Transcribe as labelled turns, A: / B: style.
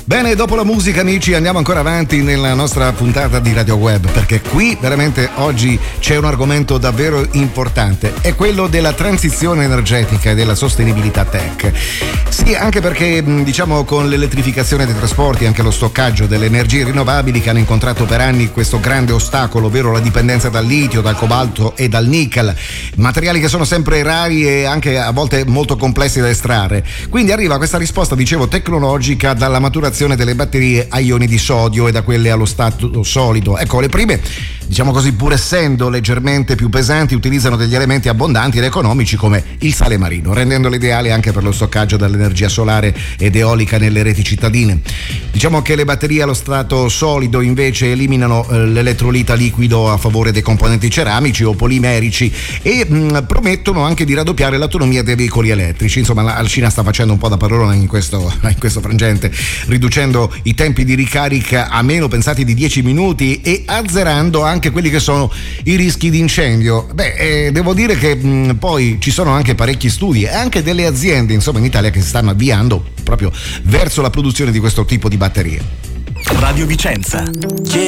A: Bene, dopo la musica, amici, andiamo ancora avanti nella nostra puntata di Radio Web, perché qui veramente oggi c'è un argomento davvero importante, è quello della transizione energetica e della sostenibilità tech. Sì, anche perché diciamo con l'elettrificazione dei trasporti, anche lo stoccaggio delle energie rinnovabili che hanno incontrato per anni questo grande ostacolo, ovvero la dipendenza dal litio, dal cobalto e dal nickel, materiali che sono sempre rari e anche a volte molto complessi da estrarre. Quindi arriva questa risposta, dicevo, tecnologica dalla maturazione delle batterie a ioni di sodio e da quelle allo stato solido. Ecco, le prime, diciamo così, pur essendo leggermente più pesanti, utilizzano degli elementi abbondanti ed economici come il sale marino, rendendole ideali anche per lo stoccaggio dell'energia solare ed eolica nelle reti cittadine. Diciamo che le batterie allo stato solido invece eliminano l'elettrolita liquido a favore dei componenti ceramici o polimerici e promettono anche di raddoppiare l'autonomia dei veicoli elettrici. Insomma, la Cina sta facendo un po' da padrona in questo frangente, riducendo i tempi di ricarica a meno pensati di 10 minuti e azzerando anche quelli che sono i rischi di incendio. Devo dire che poi ci sono anche parecchi studi e anche delle aziende, insomma, in Italia che si stanno avviando proprio verso la produzione di questo tipo di batterie.
B: Radio Vicenza.